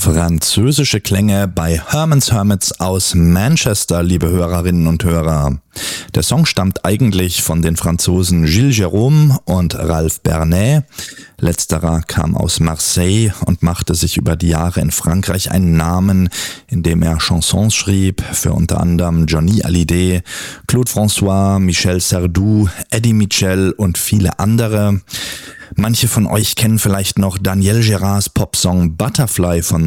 Französische Klänge bei Herman's Hermits aus Manchester, liebe Hörerinnen und Hörer. Der Song stammt eigentlich von den Franzosen Gilles Jérôme und Ralph Bernet. Letzterer kam aus Marseille und machte sich über die Jahre in Frankreich einen Namen, indem er Chansons schrieb für unter anderem Johnny Hallyday, Claude François, Michel Sardou, Eddie Mitchell und viele andere. Manche von euch kennen vielleicht noch Daniel Gérards Popsong Butterfly von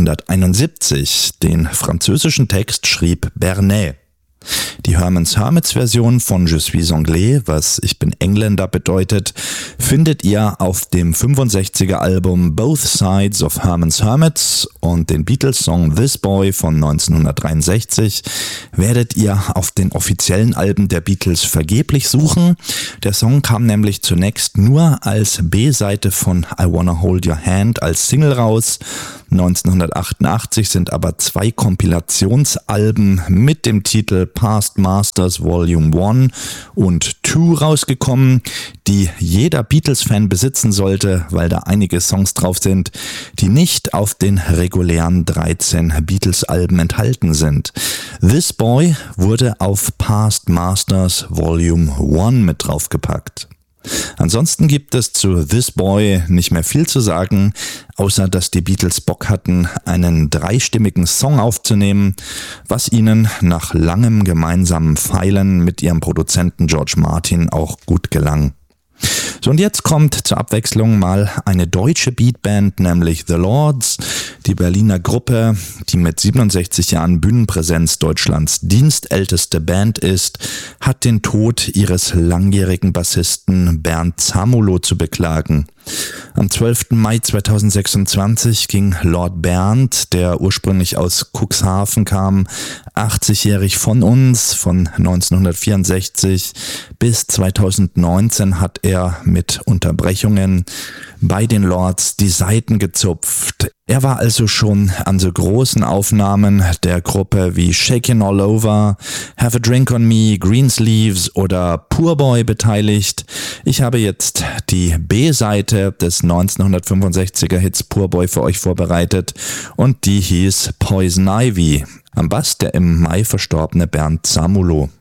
1971. Den französischen Text schrieb Bernet. Die Herman's Hermits Version von Je suis anglais, was ich bin Engländer bedeutet, findet ihr auf dem 65er Album Both Sides of Herman's Hermits, und den Beatles-Song This Boy von 1963 werdet ihr auf den offiziellen Alben der Beatles vergeblich suchen. Der Song kam nämlich zunächst nur als B-Seite von I Wanna Hold Your Hand als Single raus. 1988 sind aber 2 Kompilationsalben mit dem Titel Past Masters Volume 1 und 2 rausgekommen, die jeder Beatles-Fan besitzen sollte, weil da einige Songs drauf sind, die nicht auf den regulären 13 Beatles-Alben enthalten sind. This Boy wurde auf Past Masters Volume 1 mit draufgepackt. Ansonsten gibt es zu This Boy nicht mehr viel zu sagen, außer dass die Beatles Bock hatten, einen 3-stimmigen Song aufzunehmen, was ihnen nach langem gemeinsamen Feilen mit ihrem Produzenten George Martin auch gut gelang. So, und jetzt kommt zur Abwechslung mal eine deutsche Beatband, nämlich The Lords. Die Berliner Gruppe, die mit 67 Jahren Bühnenpräsenz Deutschlands dienstälteste Band ist, hat den Tod ihres langjährigen Bassisten Bernd Zamulo zu beklagen. Am 12. Mai 2026 ging Lord Bernd, der ursprünglich aus Cuxhaven kam, 80-jährig von uns. Von 1964 bis 2019 hat er mit Unterbrechungen bei den Lords die Saiten gezupft. Er war also schon an so großen Aufnahmen der Gruppe wie Shakin' All Over, Have a Drink on Me, Greensleeves oder Poor Boy beteiligt. Ich habe jetzt die B-Seite des 1965er Hits Poor Boy für euch vorbereitet, und die hieß Poison Ivy. Am Bass der im Mai verstorbene Bernd Zamulo.